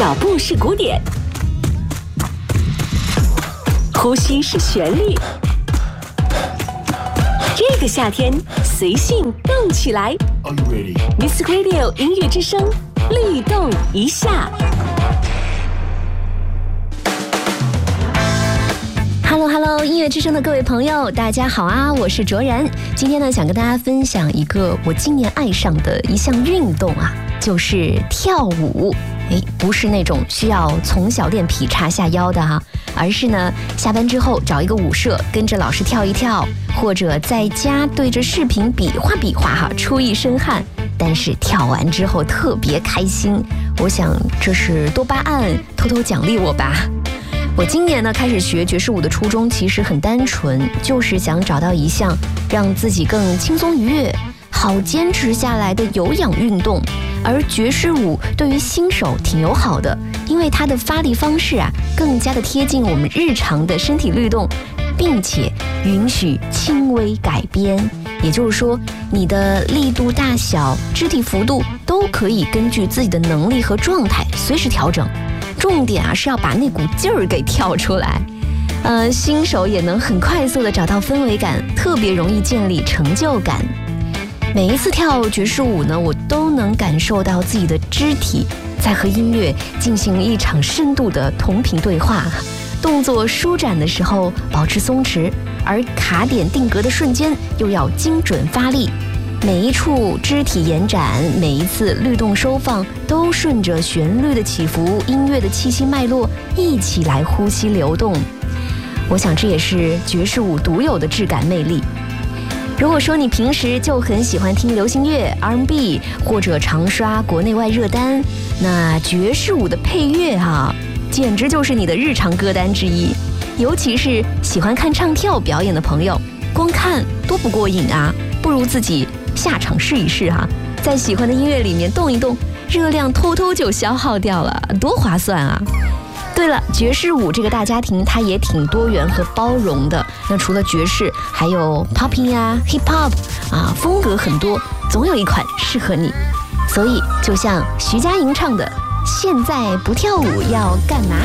脚步是鼓点，呼吸是旋律。这个夏天，随性动起来。Music Radio 音乐之声，律动一下。Hello， 音乐之声的各位朋友，大家好啊！我是卓然。今天呢，想跟大家分享一个我今年爱上的一项运动啊，就是跳舞。不是那种需要从小练劈叉下腰的哈，而是呢，下班之后找一个舞社，跟着老师跳一跳，或者在家对着视频比划比划哈，出一身汗。但是跳完之后特别开心，我想这是多巴胺偷偷奖励我吧。我今年呢开始学爵士舞的初衷其实很单纯，就是想找到一项让自己更轻松愉悦、好坚持下来的有氧运动。而爵士舞对于新手挺友好的，因为它的发力方式啊更加的贴近我们日常的身体律动，并且允许轻微改编。也就是说，你的力度大小、肢体幅度都可以根据自己的能力和状态随时调整。重点啊是要把那股劲儿给跳出来。新手也能很快速的找到氛围感，特别容易建立成就感。每一次跳爵士舞呢，我都能感受到自己的肢体在和音乐进行一场深度的同频对话。动作舒展的时候保持松弛，而卡点定格的瞬间又要精准发力。每一处肢体延展，每一次律动收放，都顺着旋律的起伏、音乐的气息脉络一起来呼吸流动。我想这也是爵士舞独有的质感魅力。如果说你平时就很喜欢听流行乐、R&B 或者常刷国内外热单，那爵士舞的配乐简直就是你的日常歌单之一。尤其是喜欢看唱跳表演的朋友，光看多不过瘾啊，不如自己下场试一试在喜欢的音乐里面动一动，热量偷偷就消耗掉了，多划算啊！对了，爵士舞这个大家庭它也挺多元和包容的。那除了爵士，还有 popping 啊、hip hop 风格很多，总有一款适合你。所以就像徐佳莹唱的：“现在不跳舞要干嘛？”